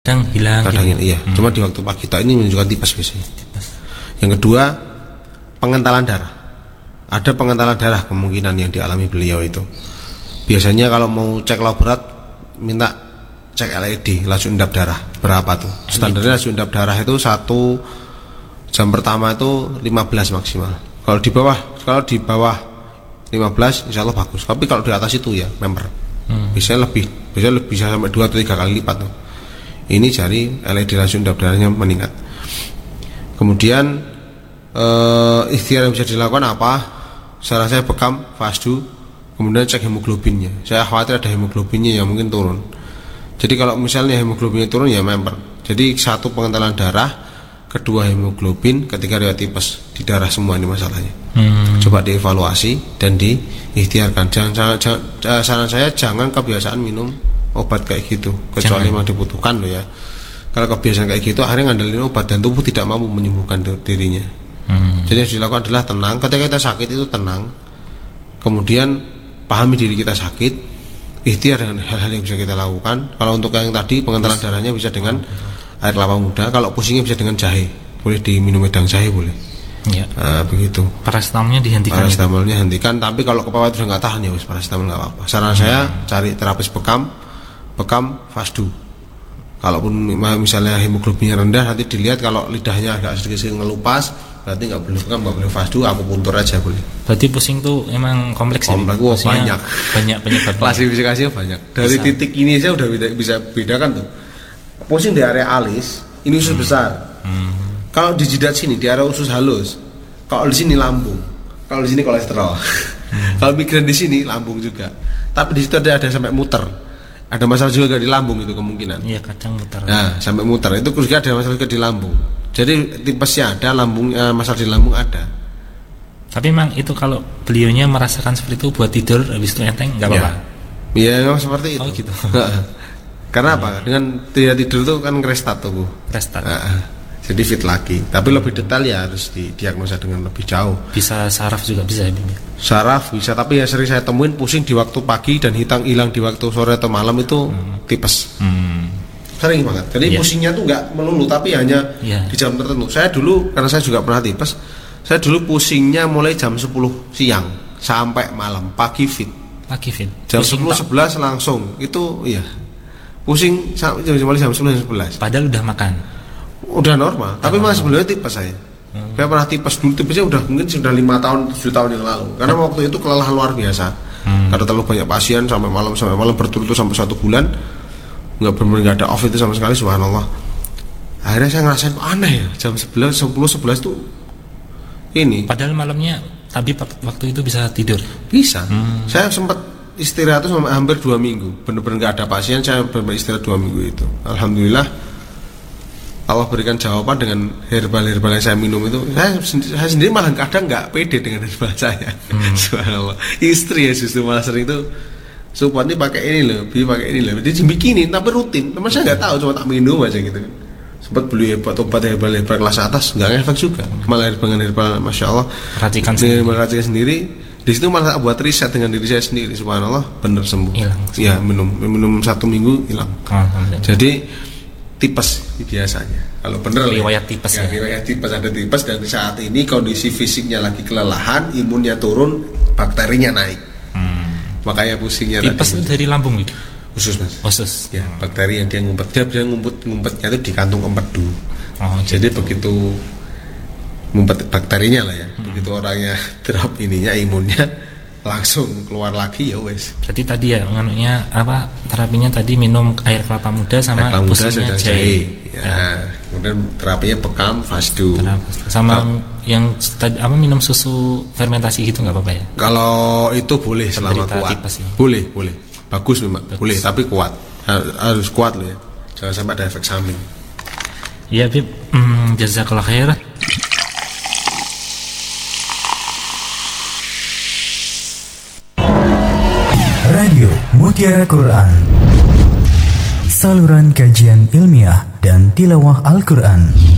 kadang hilang. Iya. Cuma di waktu pagi ini menunjukkan tipes biasanya. Yang kedua, pengentalan darah. Ada pengentalan darah kemungkinan yang dialami beliau itu. Biasanya kalau mau cek laborat minta cek LED, laju endap darah. Berapa tuh? Standarnya laju endap darah itu 1 jam pertama itu 15 maksimal. Kalau di bawah 15 insya Allah bagus. Tapi kalau di atas itu ya member. Biasanya bisa sampai 2 atau 3 kali lipat tuh. Ini jari LED laju endap darahnya meningkat. Kemudian ikhtiar yang bisa dilakukan apa? Saran saya bekam, fasdu, kemudian cek hemoglobinnya. Saya khawatir ada hemoglobinnya yang mungkin turun. Jadi kalau misalnya hemoglobinnya turun ya member. Jadi 1 pengentalan darah, kedua hemoglobin, ketiga riwayat tipes di darah semua ini masalahnya. Coba dievaluasi dan diikhtiarkan. Saran saya jangan kebiasaan minum obat kayak gitu, kecuali memang dibutuhkan loh ya. Kalau kebiasaan kayak gitu akhirnya ngandelin obat dan tubuh tidak mampu menyembuhkan dirinya. Jadi yang dilakukan adalah tenang. Ketika kita sakit itu tenang, kemudian pahami diri kita sakit, ikhtiar dengan hal-hal yang bisa kita lakukan. Kalau untuk yang tadi pengentalan darahnya bisa dengan air kelapa muda, kalau pusingnya bisa dengan jahe, boleh diminum wedang jahe boleh. Ya. Begitu. Paracetamolnya dihentikan. Paracetamolnya hentikan, tapi kalau kepala sudah nggak tahan ya wis paracetamol nggak apa-apa. Saran saya cari terapis bekam fasdu. Kalaupun misalnya hemoglobinnya rendah, nanti dilihat kalau lidahnya agak sedikit ngelupas, berarti nggak boleh bekam, nggak boleh fasdu, akupuntur aja boleh. Berarti pusing tuh emang kompleks ya? Banyak penyebabnya. Klasifikasinya banyak. Dari titik ini saya udah bisa bedakan tuh. Pusing di area alis, ini usus besar. Kalau di jidat sini di area usus halus. Kalau di sini lambung. Kalau di sini kolesterol. Kalau migrain di sini lambung juga. Tapi di situ ada sampai muter. Ada masalah juga di lambung itu kemungkinan. Iya, kadang muter. Nah, sampai muter itu juga ada masalah juga di lambung. Jadi tipesnya ada, masalah di lambung ada. Tapi memang itu kalau beliaunya merasakan seperti itu buat tidur habis itu enteng nggak apa-apa. Iya, memang seperti itu. Oh gitu. Karena apa? Dengan tidak tidur itu kan restat tubuh. Restat. Jadi fit lagi. Tapi lebih detail ya harus didiagnosa dengan lebih jauh. Bisa saraf juga bisa ya, Bim? Saraf bisa, tapi yang sering saya temuin pusing di waktu pagi dan hilang di waktu sore atau malam itu tipes. Sering banget. Jadi pusingnya tuh nggak melulu, tapi hanya di jam tertentu. Saya dulu karena saya juga pernah tipes. Saya dulu pusingnya mulai jam 10 siang sampai malam, pagi fit. Jam 10-11 langsung. Itu pusing mulai jam 10 11. Padahal udah makan. Udah normal, tapi masih sebelumnya tipes saya. Saya pernah tipes dulu, tipesnya mungkin sudah 5 tahun, 7 tahun yang lalu. Karena waktu itu kelelahan luar biasa. Karena terlalu banyak pasien sampai malam berturut-turut sampai 1 bulan. Nggak ada off itu sama sekali, subhanallah. Akhirnya saya ngerasain aneh ya, jam 10-11 tuh ini. Padahal malamnya tapi waktu itu bisa tidur. Bisa. Saya sempat istirahat tuh hampir 2 minggu. Benar-benar nggak ada pasien, saya benar-benar istirahat 2 minggu itu. Alhamdulillah Allah berikan jawaban dengan herbal yang saya minum itu. Saya sendiri malah kadang nggak pede dengan herbal saya. Subhanallah. Istri ya justru malah sering itu support ini pakai ini loh, pakai ini loh. Dia bikinin tapi rutin. Teman saya nggak tahu, cuma tak minum aja gitu. Sempat beli obat herbal kelas atas nggak ngefek juga. Malah herbal masya Allah. Perhatikan sendiri. Di situ malah buat riset dengan diri saya sendiri. Subhanallah, benar sembuh. Ya minum 1 minggu hilang. Jadi tipes biasanya. Kalau benar riwayat tipes riwayat tipes, ada tipes, dan saat ini kondisi fisiknya lagi kelelahan, imunnya turun, bakterinya naik. Makanya pusingnya tipes itu dari lambung itu. Usus mas. Usus. Ya, bakteri yang dia ngumpetnya itu di kantung empedu. Jadi begitu ngumpet bakterinya lah ya. Begitu orangnya drop imunnya langsung keluar lagi ya wes. Berarti tadi ya terapinya tadi minum air kelapa muda sama pusingnya jahe. Kemudian terapinya bekam fasdu. Sama yang tadi minum susu fermentasi gitu nggak apa-apa ya? Kalau itu boleh selama kuat. Boleh. Bagus memang. Boleh tapi kuat. Harus kuat loh ya. Jangan sampai ada efek samping. Iya, Bib. Jazakallah khair. Radio Mutiara Quran, saluran kajian ilmiah dan tilawah Al-Quran.